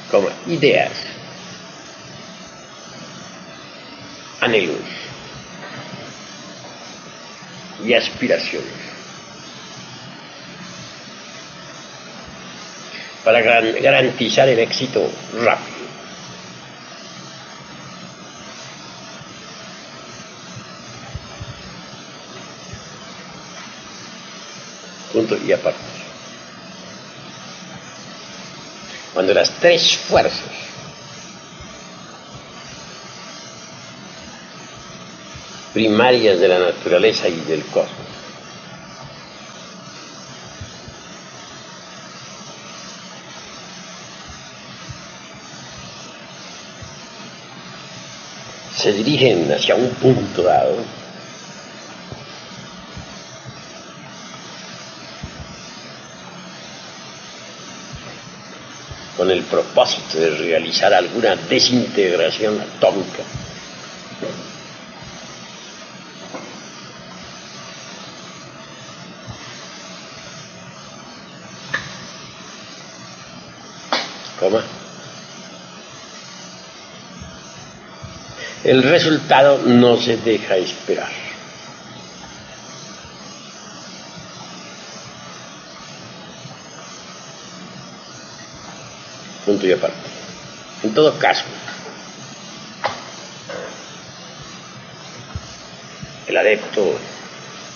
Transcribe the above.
como ideas, anhelos y aspiraciones para garantizar el éxito rápido. Punto y aparte. Cuando las tres fuerzas primarias de la naturaleza y del cosmos se dirigen hacia un punto dado, con el propósito de realizar alguna desintegración atómica, el resultado no se deja esperar. Punto y aparte. En todo caso, el adepto